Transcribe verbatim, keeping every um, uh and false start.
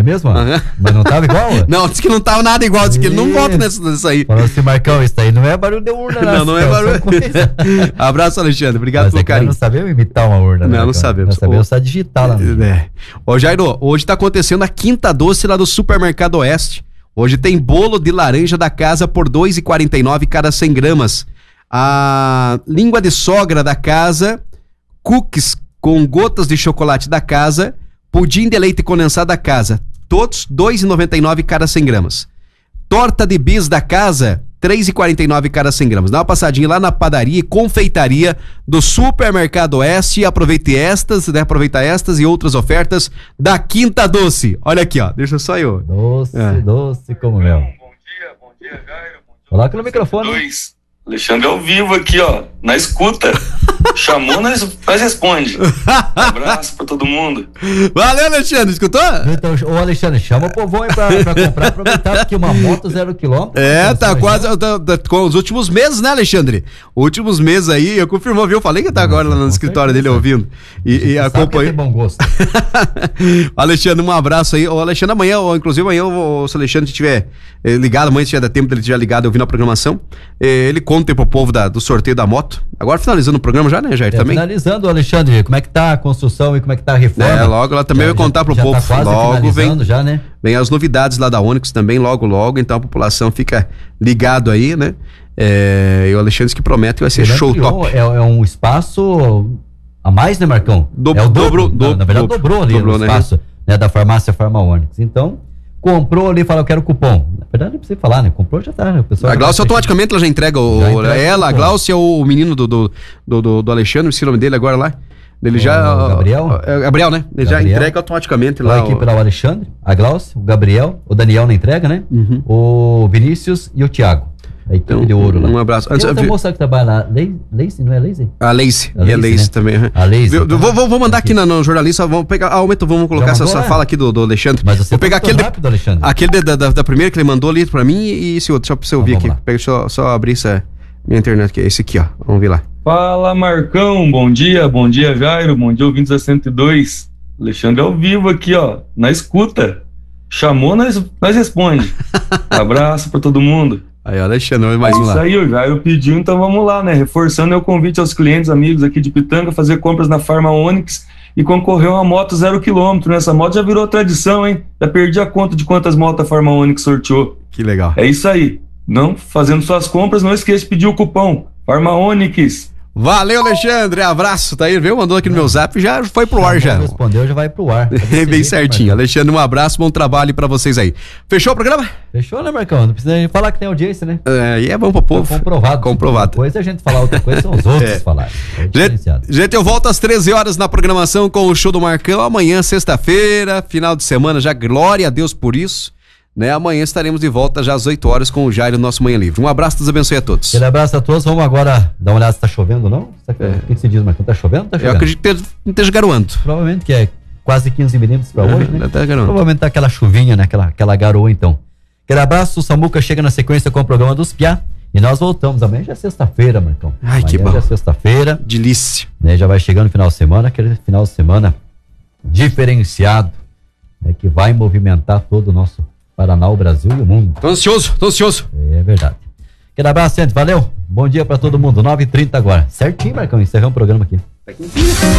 mesmo? Uhum. Mas não tava igual? Não, disse que não tava nada igual, disse que ele não volta nessa, nessa aí. Falou assim, Marcão, isso aí não é barulho de urna, não. Não, não é barulho. Abraço, Alexandre, obrigado Mas pelo é que carinho. Não sabemos imitar uma urna, né? Não, não sabemos. Nós sabemos só digitar lá. É. Ô, Jairo, hoje tá acontecendo a Quinta Doce lá do Supermercado Oeste. Hoje tem bolo de laranja da casa por dois reais e quarenta e nove cada cem gramas. A língua de sogra da casa, cookies com gotas de chocolate da casa, pudim de leite condensado da casa, todos dois reais e noventa e nove cada cem gramas. Torta de bis da casa, três reais e quarenta e nove cada cem gramas. Dá uma passadinha lá na padaria e confeitaria do Supermercado Oeste e aproveite estas, né? Aproveita estas e outras ofertas da Quinta Doce. Olha aqui, ó. Deixa só eu. Doce, é. doce como mel. Bom dia, bom dia, Jairo. Coloca no microfone. Dois. Alexandre ao vivo aqui, ó, na escuta. Chamou, nós, nós responde. Um abraço pra todo mundo. Valeu, Alexandre, escutou? Então, ô Alexandre, chama o povão aí pra, pra comprar, aproveitar, porque uma moto zero quilômetro. É, tá quase tá, tá, com os últimos meses, né, Alexandre? Últimos meses aí, eu confirmou, viu? Eu falei que tá agora lá no escritório dele ouvindo. E, e acompanhou. Bom gosto. Alexandre, um abraço aí. O Alexandre, amanhã, ou, inclusive amanhã, ou, se o Alexandre estiver ligado, amanhã se tiver tempo dele estiver ligado ouvindo a programação, ele conta pro povo da, do sorteio da moto. Agora finalizando o programa já, né, Jair? É, também. Finalizando, Alexandre, como é que tá a construção e como é que tá a reforma? É, logo ela também já, vai contar já, pro já povo. Tá quase logo vem, já, né? Vem as novidades lá da Onix também, logo, logo. Então a população fica ligado aí, né? É, e o Alexandre que promete que vai ser Ele show ampliou, top. É, é um espaço a mais, né, Marcão? Do, é o dobro, dobro, do, na, na verdade do, dobrou ali dobrou, o né? espaço, né, da farmácia Farma Onix. Então, comprou ali e falou, eu quero cupom. Na verdade, não precisa falar, né? Comprou, já tá. Né? O pessoal a Glaucia automaticamente ela já entrega, o, já entrega ela, a Glaucia, o menino do, do, do, do Alexandre, esqueci o nome dele agora lá. Ele o já. Gabriel? É, Gabriel, né? Ele Gabriel. já entrega automaticamente lá. A equipe o... lá, o Alexandre, a Glaucia, o Gabriel, o Daniel na entrega, né? Uhum. O Vinícius e o Thiago. A equipe então, de ouro lá. Um abraço. Tem outra moça que trabalha lá, Lazy, não é Lazy? A Lazy. A e a Lazy né? também. A Lazy. Eu, vou, vou mandar aqui, aqui no, no jornalista, vamos pegar, ah, aumento, vamos colocar essa, essa fala aqui do, do Alexandre. Mas você vou pegar tá aquele, rápido, Alexandre. aquele da, da, da primeira que ele mandou ali pra mim e esse outro, só pra você ouvir aqui. Pega, só, só abrir essa minha internet aqui, esse aqui, ó. Vamos ver lá. Fala, Marcão, bom dia, bom dia, Jairo, bom dia, ouvintes da cento e dois. Alexandre ao vivo aqui, ó, na escuta. Chamou, nós, nós responde. Um abraço pra todo mundo. Aí, Alexandre, mais um lá. Isso aí, o Jairo pediu, então vamos lá, né? Reforçando o convite aos clientes, amigos aqui de Pitanga, fazer compras na Farma Onix e concorrer a uma moto zero quilômetro, né? Essa moto já virou tradição, hein? Já perdi a conta de quantas motos a Farma Onix sorteou. Que legal. É isso aí. Não, fazendo suas compras, não esqueça de pedir o cupom Farma Onix. Valeu, Alexandre, abraço, tá aí, viu? Mandou aqui no meu zap, já foi pro ar já. Respondeu, já vai pro ar. Bem certinho. Alexandre, um abraço, bom trabalho pra vocês aí. Fechou o programa? Fechou, né, Marcão? Não precisa falar que tem audiência, né? É, e é bom pro povo. É comprovado. Comprovado. Depois a gente falar outra coisa, são os outros é. falarem. É gente, gente, eu volto às treze horas na programação com o show do Marcão. Amanhã, sexta-feira, final de semana, já glória a Deus por isso. Né? Amanhã estaremos de volta já às oito horas com o Jairo, nosso Manhã Livre. Um abraço, Deus abençoe a todos. Aquele abraço a todos. Vamos agora dar uma olhada se tá chovendo ou não. É. O que, que se diz, Marcão? Tá chovendo ou tá chovendo? Eu acredito que não esteja garoando. Provavelmente que é quase quinze milímetros pra hoje, né? Tá garoando. Provavelmente tá aquela chuvinha, né? Aquela, aquela garoa, então. Aquele abraço, o Samuca chega na sequência com o programa dos Piá. E nós voltamos. Amanhã já é sexta-feira, Marcão. Ai, amanhã que bom. já é sexta-feira. Delícia. Né? Já vai chegando o final de semana, aquele final de semana diferenciado, né? Que vai movimentar todo o nosso Paraná, o Brasil e o mundo. Tô ansioso, tô ansioso. É verdade. Aquele abraço, gente. Valeu. Bom dia pra todo mundo. nove e trinta agora. Certinho, Marcão. Encerramos o programa aqui.